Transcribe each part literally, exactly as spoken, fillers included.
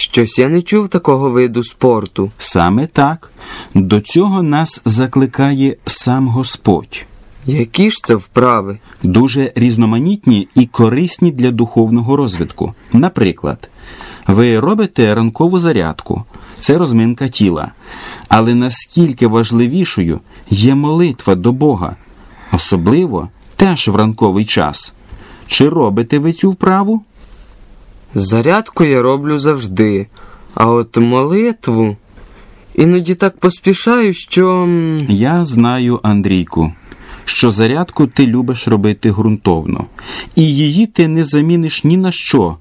Щось я не чув такого виду спорту. Саме так. До цього нас закликає сам Господь. Які ж це вправи? Дуже різноманітні і корисні для духовного розвитку. Наприклад, ви робите ранкову зарядку. Це розминка тіла. Але наскільки важливішою є молитва до Бога. Особливо теж в ранковий час. Чи робите ви цю вправу? Зарядку я роблю завжди. А от молитву... Іноді так поспішаю, що... Я знаю, Андрійку, що зарядку ти любиш робити ґрунтовно. І її ти не заміниш ні на що.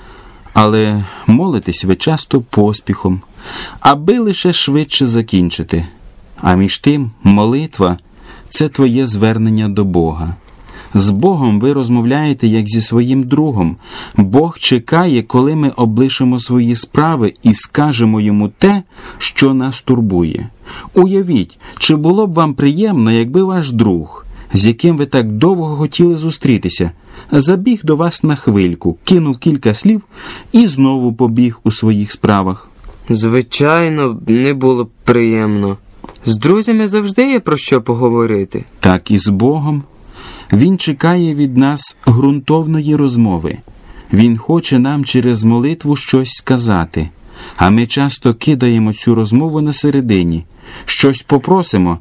Але молитесь ви часто поспіхом, аби лише швидше закінчити. А між тим, молитва – це твоє звернення до Бога. З Богом ви розмовляєте, як зі своїм другом. Бог чекає, коли ми облишимо свої справи і скажемо йому те, що нас турбує. Уявіть, чи було б вам приємно, якби ваш друг, з яким ви так довго хотіли зустрітися, забіг до вас на хвильку, кинув кілька слів і знову побіг у своїх справах? Звичайно, не було б приємно. З друзями завжди є про що поговорити. Так і з Богом. Він чекає від нас ґрунтовної розмови. Він хоче нам через молитву щось сказати. А ми часто кидаємо цю розмову на середині. Щось попросимо,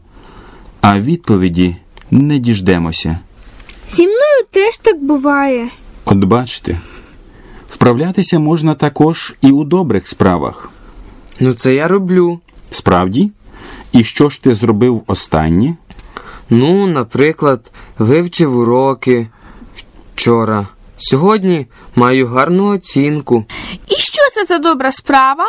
а відповіді не діждемося. Зі мною теж так буває. От бачите, вправлятися можна також і у добрих справах. Ну це я роблю. Справді? І що ж ти зробив останнє? Ну, наприклад, вивчив уроки вчора. Сьогодні маю гарну оцінку. І що це за добра справа?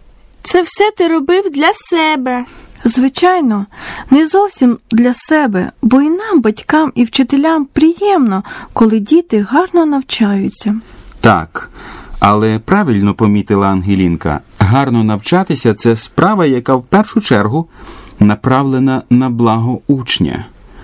Це все ти робив для себе. Звичайно, не зовсім для себе, бо і нам, батькам і вчителям, приємно, коли діти гарно навчаються. Так, але правильно помітила Ангелінка, гарно навчатися – це справа, яка в першу чергу направлена на благо учня.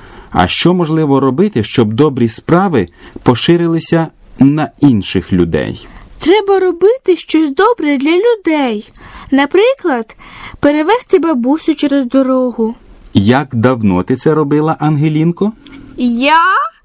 А що можливо робити, щоб добрі справи поширилися на інших людей? Треба робити щось добре для людей. Наприклад, перевезти бабусю через дорогу. Як давно ти це робила, Ангелінко? Я?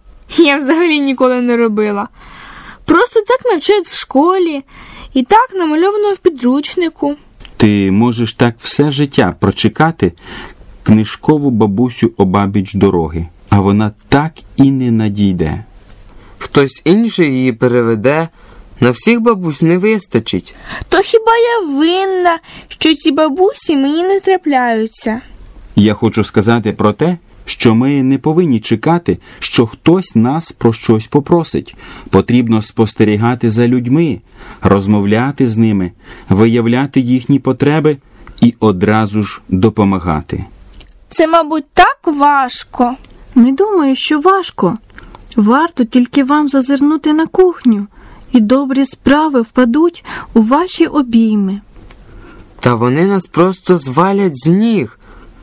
Я взагалі ніколи не робила. Просто так навчають в школі і так намальовано в підручнику. Ти можеш так все життя прочекати книжкову бабусю обабіч дороги, а вона так і не надійде. Хтось інший її переведе, на всіх бабусь не вистачить. То хіба я винна, що ці бабусі мені не трапляються? Я хочу сказати про те, що ми не повинні чекати, що хтось нас про щось попросить. Потрібно спостерігати за людьми, розмовляти з ними, виявляти їхні потреби і одразу ж допомагати. Це, мабуть, так важко. Не думаю, що важко. Варто тільки вам зазирнути на кухню, і добрі справи впадуть у ваші обійми. Та вони нас просто звалять з ніг.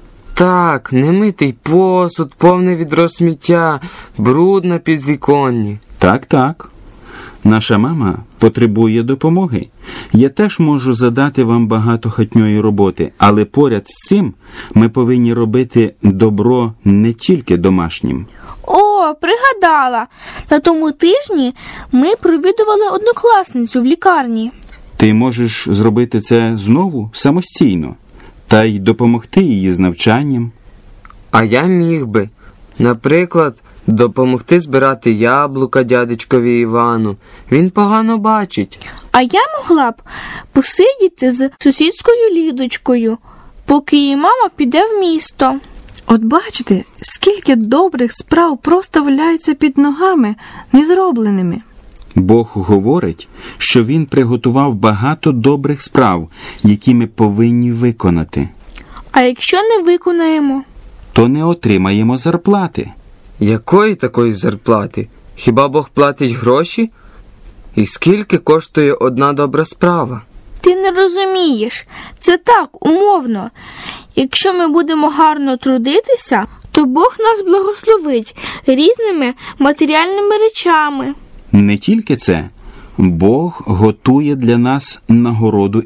Так, немитий посуд, повне відро сміття, бруд на підвіконні. Так, так. Наша мама потребує допомоги. Я теж можу задати вам багато хатньої роботи, але поряд з цим ми повинні робити добро не тільки домашнім. О, пригадала. На тому тижні ми провідували однокласницю в лікарні. Ти можеш зробити це знову самостійно, та й допомогти їй з навчанням. А я міг би, наприклад, допомогти збирати яблука дядечкові Івану. Він погано бачить. А я могла б посидіти з сусідською Лідочкою, поки її мама піде в місто. От бачите, скільки добрих справ просто валяються під ногами, незробленими. Бог говорить, що Він приготував багато добрих справ, які ми повинні виконати. А якщо не виконаємо? То не отримаємо зарплати. Якої такої зарплати? Хіба Бог платить гроші? І скільки коштує одна добра справа? Ти не розумієш. Це так, умовно. Якщо ми будемо гарно трудитися, то Бог нас благословить різними матеріальними речами. Не тільки це. Бог готує для нас нагороду